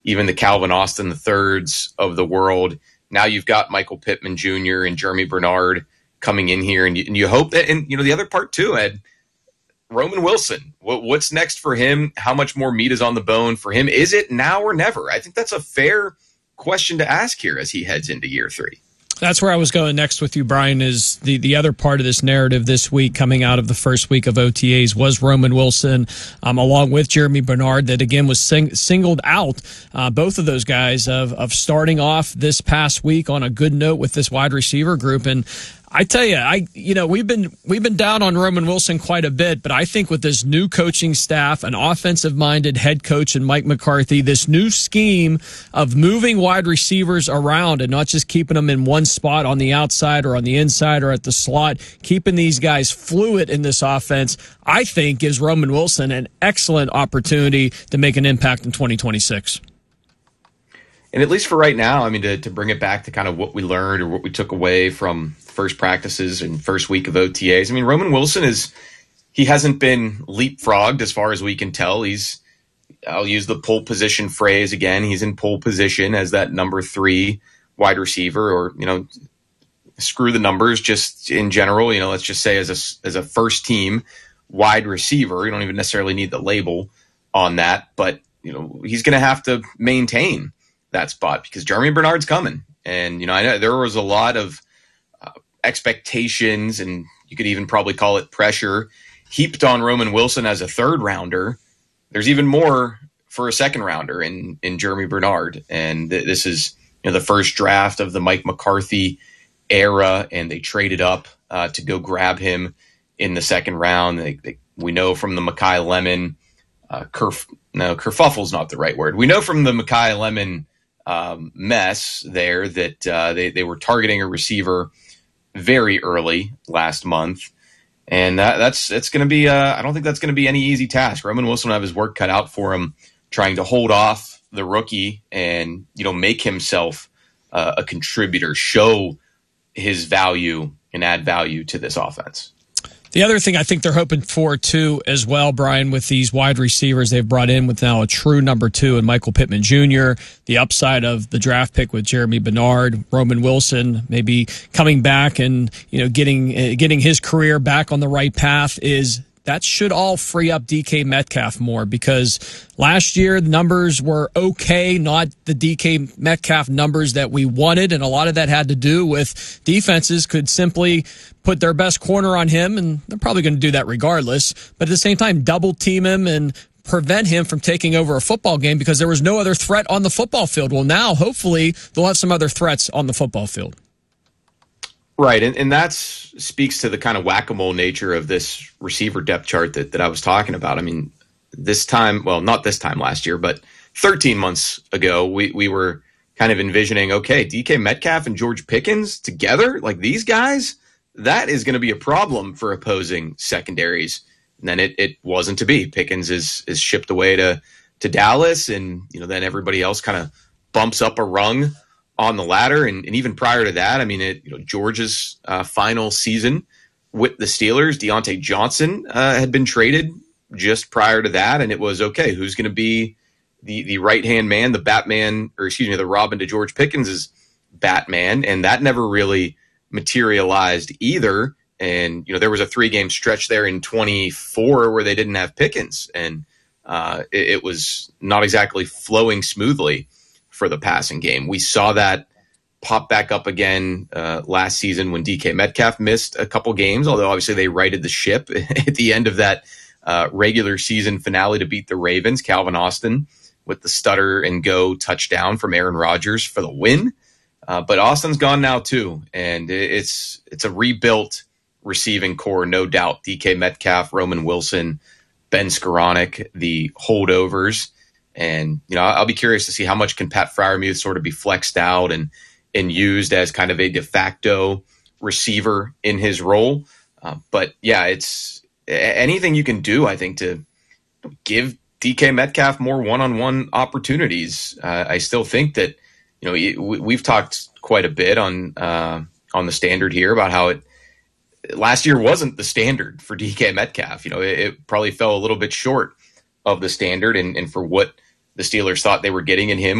even the Calvin Austin the thirds of the world. Now you've got Michael Pittman Jr. and Jeremy Bernard coming in here, and you hope that, and the other part too, Ed, Roman Wilson, what's next for him? How much more meat is on the bone for him? Is it now or never? I think that's a fair question to ask here as he heads into year 3. That's where I was going next with you, Brian, is the other part of this narrative this week coming out of the first week of OTAs was Roman Wilson, along with Jeremy Bernard, that again was singled out, both of those guys, of starting off this past week on a good note with this wide receiver group. And I tell you, we've been down on Roman Wilson quite a bit, but I think with this new coaching staff, an offensive-minded head coach and Mike McCarthy, this new scheme of moving wide receivers around and not just keeping them in one spot on the outside or on the inside or at the slot, keeping these guys fluid in this offense, I think gives Roman Wilson an excellent opportunity to make an impact in 2026. And at least for right now, I mean, to bring it back to kind of what we learned or what we took away from first practices and first week of OTAs. I mean, Roman Wilson he hasn't been leapfrogged as far as we can tell. I'll use the pole position phrase again. He's in pole position as that number 3 wide receiver, or, screw the numbers, just in general, let's just say as a first team wide receiver. You don't even necessarily need the label on that, but, he's going to have to maintain that spot because Jeremy Bernard's coming. And, I know there was a lot of expectations, and you could even probably call it pressure, heaped on Roman Wilson as a third rounder. There's even more for a second rounder in Jeremy Bernard. And this is the first draft of the Mike McCarthy era, and they traded up to go grab him in the second round. We know from the Mekhi Lemon, kerfuffle's not the right word. We know from the Mekhi Lemon mess there that they were targeting a receiver very early last month, and it's going to be I don't think that's going to be any easy task. Roman Wilson will have his work cut out for him trying to hold off the rookie and make himself a contributor, show his value and add value to this offense. The other thing I think they're hoping for, too, as well, Brian, with these wide receivers they've brought in with now a true number 2 in Michael Pittman Jr., the upside of the draft pick with Jeremy Bernard, Roman Wilson maybe coming back and getting his career back on the right path, is that should all free up DK Metcalf more, because last year the numbers were okay, not the DK Metcalf numbers that we wanted, and a lot of that had to do with defenses could simply put their best corner on him, and they're probably going to do that regardless, but at the same time double team him and prevent him from taking over a football game because there was no other threat on the football field. Well, now hopefully they'll have some other threats on the football field. Right, and that speaks to the kind of whack-a-mole nature of this receiver depth chart that I was talking about. I mean, not this time last year, but 13 months ago, we were kind of envisioning, okay, DK Metcalf and George Pickens together, like these guys, that is going to be a problem for opposing secondaries. And then it wasn't to be. Pickens is shipped away to Dallas, and then everybody else kind of bumps up a rung on the ladder. And even prior to that, I mean, George's final season with the Steelers, Deontay Johnson had been traded just prior to that. And it was, okay, who's going to be the right-hand man, the Robin to George Pickens' Batman? And that never really materialized either. And, there was a 3-game stretch there in 24 where they didn't have Pickens. And it was not exactly flowing smoothly for the passing game. We saw that pop back up again last season when DK Metcalf missed a couple games, although obviously they righted the ship at the end of that regular season finale to beat the Ravens. Calvin Austin with the stutter and go touchdown from Aaron Rodgers for the win. But Austin's gone now too, and it's a rebuilt receiving core, no doubt. DK Metcalf, Roman Wilson, Ben Skoranek, the holdovers. And, I'll be curious to see how much can Pat Freiermuth sort of be flexed out and used as kind of a de facto receiver in his role. But yeah, it's anything you can do, I think, to give DK Metcalf more one-on-one opportunities. I still think that, we've talked quite a bit on the standard here about how last year wasn't the standard for DK Metcalf. It probably fell a little bit short of the standard, and for what the Steelers thought they were getting in him